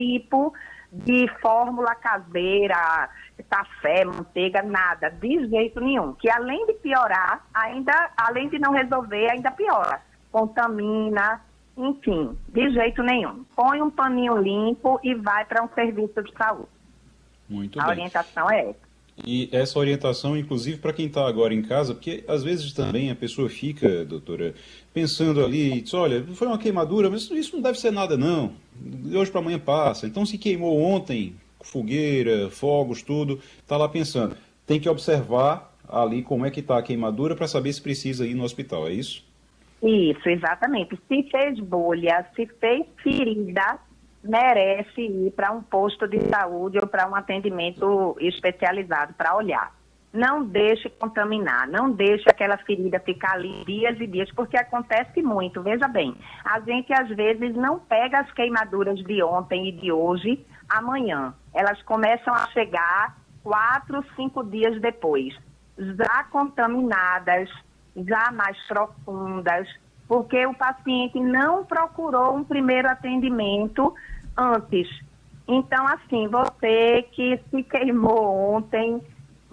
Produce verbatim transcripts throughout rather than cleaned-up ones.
tipo de fórmula caseira, café, manteiga, nada, de jeito nenhum. Que além de piorar, ainda, além de não resolver, ainda piora. Contamina, enfim, de jeito nenhum. Põe um paninho limpo e vai para um serviço de saúde. Muito A bem. orientação é essa. E essa orientação, inclusive, para quem está agora em casa, porque às vezes também a pessoa fica, doutora, pensando ali, diz, olha, foi uma queimadura, mas isso não deve ser nada não, de hoje para amanhã passa. Então se queimou ontem, fogueira, fogos, tudo, está lá pensando. Tem que observar ali como é que está a queimadura para saber se precisa ir no hospital, é isso? Isso, exatamente. Se fez bolha, se fez ferida, merece ir para um posto de saúde ou para um atendimento especializado para olhar. Não deixe contaminar, não deixe aquela ferida ficar ali dias e dias, porque acontece muito. Veja bem, a gente às vezes não pega as queimaduras de ontem e de hoje amanhã. Elas começam a chegar quatro, cinco dias depois, já contaminadas, já mais profundas, porque o paciente não procurou um primeiro atendimento antes. Então, assim, você que se queimou ontem,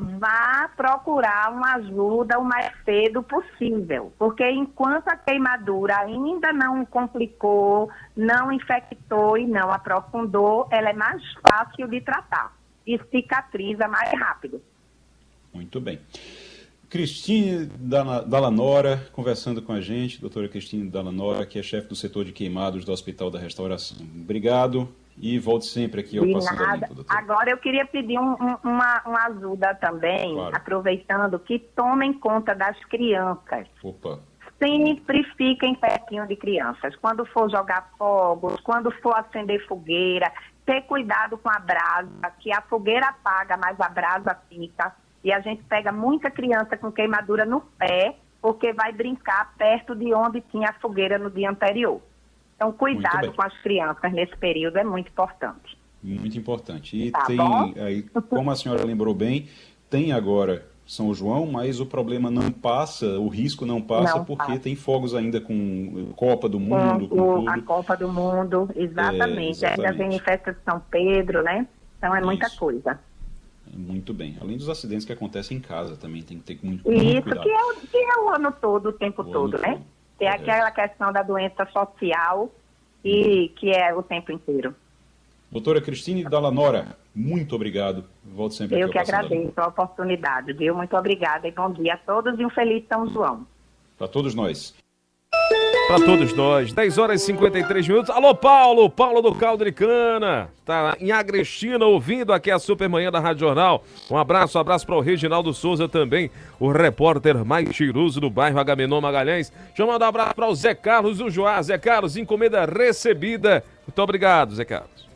vá procurar uma ajuda o mais cedo possível, porque enquanto a queimadura ainda não complicou, não infectou e não aprofundou, ela é mais fácil de tratar e cicatriza mais rápido. Muito bem. Cristine Dallanora, conversando com a gente, doutora Cristine Dallanora, que é chefe do setor de queimados do Hospital da Restauração. Obrigado e volte sempre aqui ao De Passando a nada. Limpo, doutora. Agora eu queria pedir um, um, uma, uma ajuda também, Claro. Aproveitando, que tomem conta das crianças. Opa. Sempre fiquem pertinho de crianças. Quando for jogar fogos, quando for acender fogueira, ter cuidado com a brasa, que a fogueira apaga, mas a brasa fica. E a gente pega muita criança com queimadura no pé, porque vai brincar perto de onde tinha a fogueira no dia anterior. Então, cuidado com as crianças nesse período é muito importante. Muito importante. E Tá tem, bom? aí, como a senhora lembrou bem, tem agora São João, mas o problema não passa, o risco não passa, Não porque passa. tem fogos ainda com Copa do Mundo, Com com o- a tudo. Copa do Mundo, exatamente. É, Ainda vem exatamente. em festa de São Pedro, né? Então é muita Isso. coisa. Muito bem. Além dos acidentes que acontecem em casa também, tem que ter muito, E muito isso cuidado. que é, o, que é o ano todo, o tempo O todo, ano né? todo. Tem É. aquela questão da doença social e que é o tempo inteiro. Doutora Cristine Dallanora, muito obrigado. Volte sempre Eu aqui que ao Passando a Limpo. agradeço a oportunidade, viu? Muito obrigada e bom dia a todos e um feliz São João. Para todos nós. Para todos nós, dez horas e cinquenta e três minutos. Alô, Paulo, Paulo do Caldo de Cana. Tá em Agrestina ouvindo aqui a Supermanhã da Rádio Jornal. Um abraço, um abraço para o Reginaldo Souza também, o repórter mais cheiroso do bairro Agamenon Magalhães. Chamando um abraço para o Zé Carlos do Joá. Zé Carlos, encomenda recebida. Muito obrigado, Zé Carlos.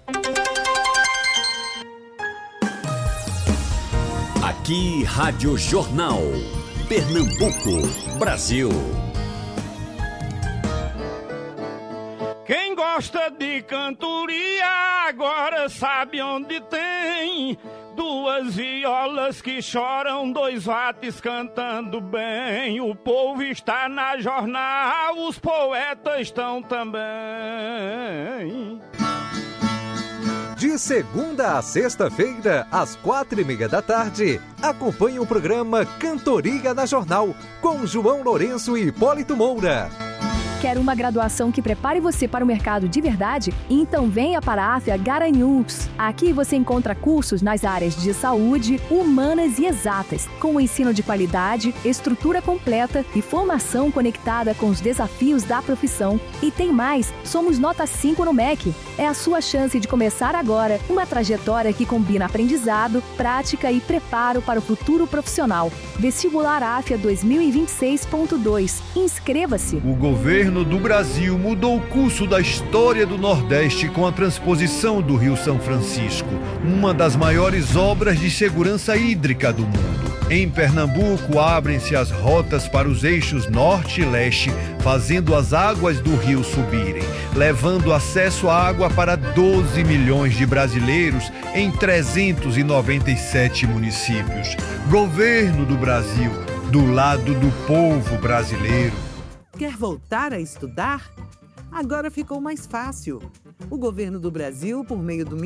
Aqui, Rádio Jornal. Pernambuco, Brasil. Quem gosta de cantoria agora sabe onde tem duas violas que choram, dois vates cantando bem. O povo está na jornal, os poetas estão também. De segunda a sexta-feira, às quatro e meia da tarde, acompanhe o programa Cantoria na Jornal, com João Lourenço e Hipólito Moura. Quer uma graduação que prepare você para o mercado de verdade? Então venha para a AFIA Garanhuns. Aqui você encontra cursos nas áreas de saúde, humanas e exatas, com ensino de qualidade, estrutura completa e formação conectada com os desafios da profissão. E tem mais, somos nota cinco no M E C. É a sua chance de começar agora uma trajetória que combina aprendizado, prática e preparo para o futuro profissional. Vestibular AFIA dois mil e vinte e seis ponto dois. Inscreva-se. O governo do Brasil mudou o curso da história do Nordeste com a transposição do Rio São Francisco, uma das maiores obras de segurança hídrica do mundo. Em Pernambuco, abrem-se as rotas para os eixos norte e leste, fazendo as águas do rio subirem, levando acesso à água para doze milhões de brasileiros em trezentos e noventa e sete municípios. Governo do Brasil, do lado do povo brasileiro. Quer voltar a estudar? Agora ficou mais fácil. O governo do Brasil, por meio do